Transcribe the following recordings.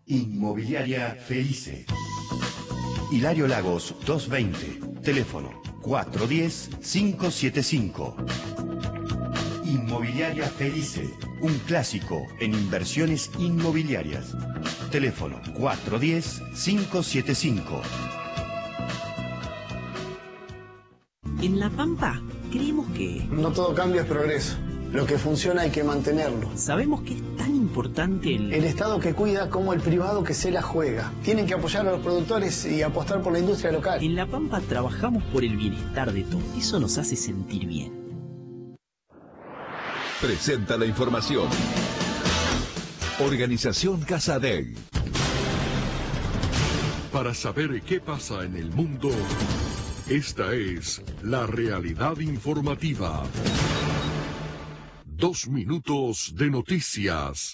Inmobiliaria Felice. Hilario Lagos 220, teléfono 410-575. Inmobiliaria Felice, un clásico en inversiones inmobiliarias. Teléfono 410-575. En La Pampa creemos que... No todo cambio es progreso. Lo que funciona hay que mantenerlo. Sabemos que es tan importante el Estado que cuida como el privado que se la juega. Tienen que apoyar a los productores y apostar por la industria local. En La Pampa trabajamos por el bienestar de todos. Eso nos hace sentir bien. Presenta la información. Organización Casadei. Para saber qué pasa en el mundo, esta es la realidad informativa. 2 minutos de noticias.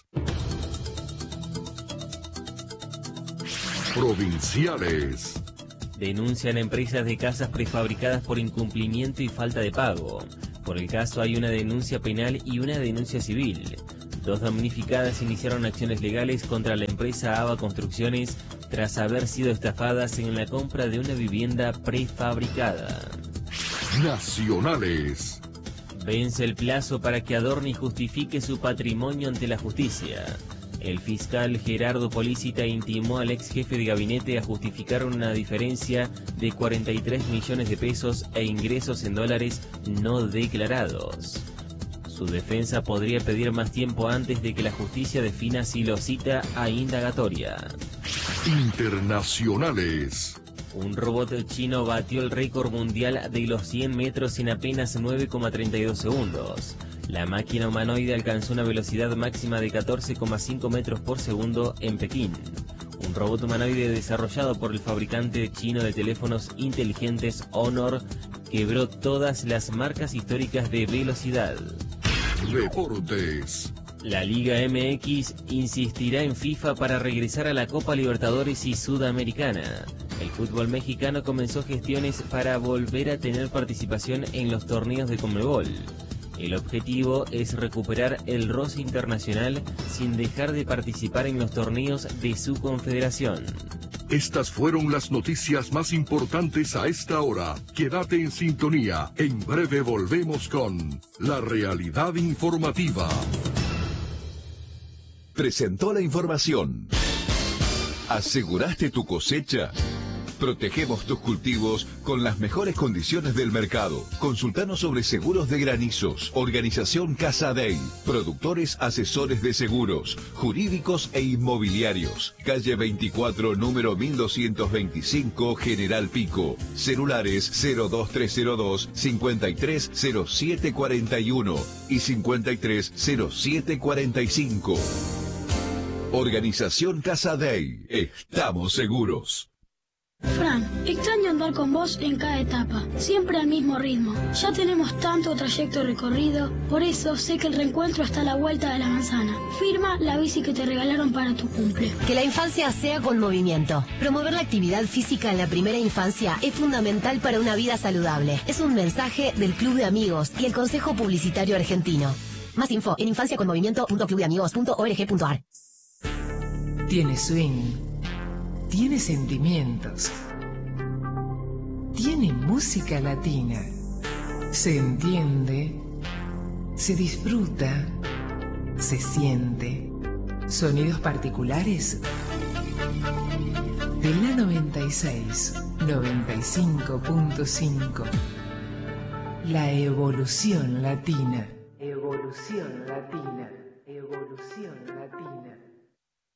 Provinciales. Denuncian empresas de casas prefabricadas por incumplimiento y falta de pago. Por el caso hay una denuncia penal y una denuncia civil. 2 damnificadas iniciaron acciones legales contra la empresa ABA Construcciones tras haber sido estafadas en la compra de una vivienda prefabricada. Nacionales. Vence el plazo para que Adorni justifique su patrimonio ante la justicia. El fiscal Gerardo Polícita intimó al ex jefe de gabinete a justificar una diferencia de 43 millones de pesos e ingresos en dólares no declarados. Su defensa podría pedir más tiempo antes de que la justicia defina si lo cita a indagatoria. Internacionales. Un robot chino batió el récord mundial de los 100 metros en apenas 9,32 segundos. La máquina humanoide alcanzó una velocidad máxima de 14,5 metros por segundo en Pekín. Un robot humanoide desarrollado por el fabricante chino de teléfonos inteligentes Honor quebró todas las marcas históricas de velocidad. Deportes. La Liga MX insistirá en FIFA para regresar a la Copa Libertadores y Sudamericana. El fútbol mexicano comenzó gestiones para volver a tener participación en los torneos de Conmebol. El objetivo es recuperar el roce internacional sin dejar de participar en los torneos de su confederación. Estas fueron las noticias más importantes a esta hora. Quédate en sintonía. En breve volvemos con la realidad informativa. Presentó la información. ¿Aseguraste tu cosecha? Protegemos tus cultivos con las mejores condiciones del mercado. Consultanos sobre seguros de granizos. Organización Casadei. Productores asesores de seguros, jurídicos e inmobiliarios. Calle 24, número 1225, General Pico. Celulares 02302 530741 y 530745. Organización Casadei. Estamos seguros. Fran, extraño andar con vos en cada etapa, siempre al mismo ritmo. Ya tenemos tanto trayecto recorrido, por eso sé que el reencuentro está a la vuelta de la manzana. Firma la bici que te regalaron para tu cumple. Que la infancia sea con movimiento. Promover la actividad física en la primera infancia es fundamental para una vida saludable. Es un mensaje del Club de Amigos y el Consejo Publicitario Argentino. Más info en infanciaconmovimiento.clubdeamigos.org.ar. Tiene swing. Tiene sentimientos. Tiene música latina. Se entiende. Se disfruta. Se siente. Sonidos particulares. De la 96, 95.5. La evolución latina. Evolución latina. Evolución latina.